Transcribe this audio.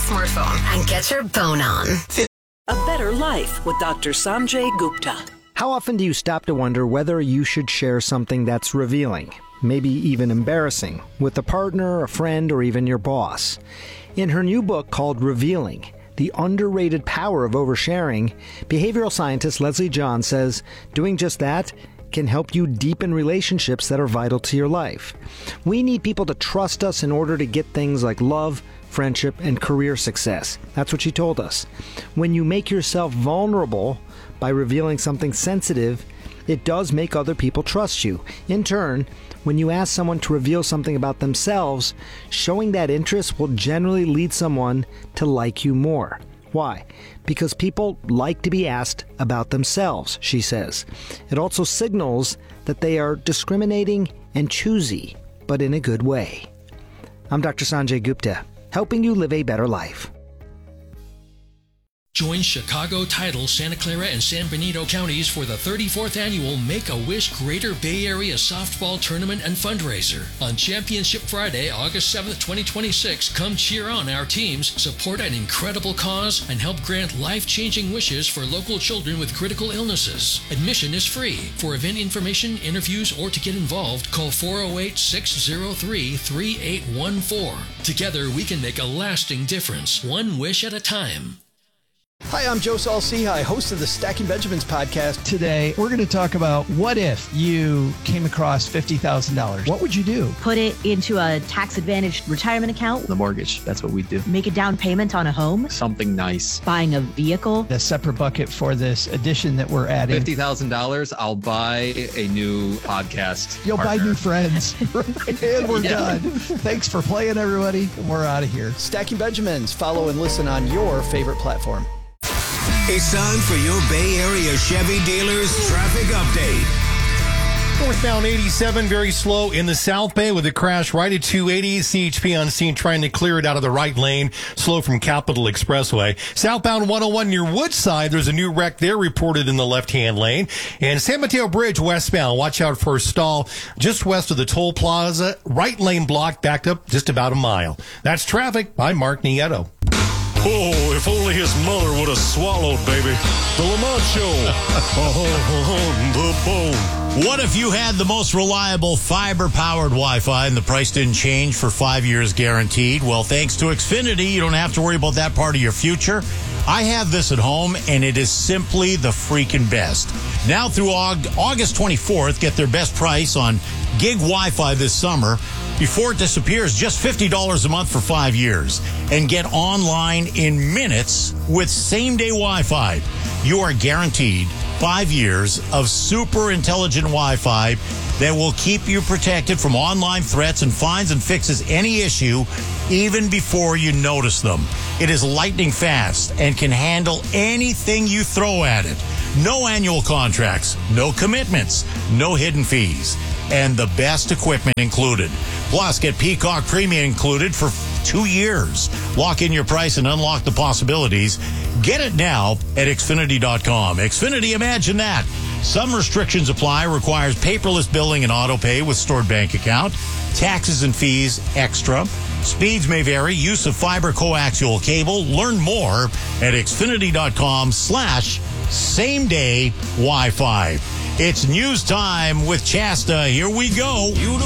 smartphone and get your bone on. A Better Life with Dr. Sanjay Gupta. How often do you stop to wonder whether you should share something that's revealing, maybe even embarrassing, with a partner, a friend, or even your boss? In her new book called Revealing, The Underrated Power of Oversharing, behavioral scientist Leslie John says doing just that can help you deepen relationships that are vital to your life. We need people to trust us in order to get things like love, friendship, and career success. That's what she told us. When you make yourself vulnerable by revealing something sensitive, it does make other people trust you. In turn, when you ask someone to reveal something about themselves, showing that interest will generally lead someone to like you more. Why? Because people like to be asked about themselves, she says. It also signals that they are discriminating and choosy, but in a good way. I'm Dr. Sanjay Gupta, helping you live a better life. Join Chicago Title, Santa Clara, and San Benito counties for the 34th annual Make-A-Wish Greater Bay Area Softball Tournament and Fundraiser. On Championship Friday, August 7th, 2026, come cheer on our teams, support an incredible cause, and help grant life-changing wishes for local children with critical illnesses. Admission is free. For event information, interviews, or to get involved, call 408-603-3814. Together, we can make a lasting difference, one wish at a time. Hi, I'm Joe Saul-Sehy, host of the Stacking Benjamins podcast. Today, we're going to talk about what if you came across $50,000? What would you do? Put it into a tax-advantaged retirement account. The mortgage, that's what we do. Make a down payment on a home. Something nice. Buying a vehicle. A separate bucket for this addition that we're adding. $50,000, I'll buy a new podcast You'll partner. buy new friends. And we're done. Thanks for playing, everybody. We're out of here. Stacking Benjamins. Follow and listen on your favorite platform. It's time for your Bay Area Chevy dealers traffic update. Northbound 87, very slow in the South Bay with a crash right at 280. CHP on scene trying to clear it out of the right lane. Slow from Capitol Expressway. Southbound 101 near Woodside, there's a new wreck there reported in the left-hand lane. And San Mateo Bridge westbound, watch out for a stall just west of the toll plaza. Right lane blocked, backed up just about a mile. That's traffic. I'm Mark Nieto. Oh, if only his mother would have swallowed, baby. The Lamont Show. On the bone. What if you had the most reliable fiber-powered Wi-Fi and the price didn't change for 5 years guaranteed? Well, thanks to Xfinity, you don't have to worry about that part of your future. I have this at home, and it is simply the freaking best. Now through August 24th, get their best price on gig Wi-Fi this summer before it disappears, just $50 a month for 5 years. And get online in minutes with same-day Wi-Fi. You are guaranteed 5 years of super intelligent Wi-Fi that will keep you protected from online threats and finds and fixes any issue even before you notice them. It is lightning fast and can handle anything you throw at it. No annual contracts, no commitments, no hidden fees, and the best equipment included. Plus, get Peacock Premium included for 2 years. Lock in your price and unlock the possibilities. Get it now at Xfinity.com. Xfinity, imagine that. Some restrictions apply. Requires paperless billing and auto pay with stored bank account. Taxes and fees extra. Speeds may vary. Use of fiber coaxial cable. Learn more at Xfinity.com/same-day Wi-Fi. It's news time with Chasta. Here we go.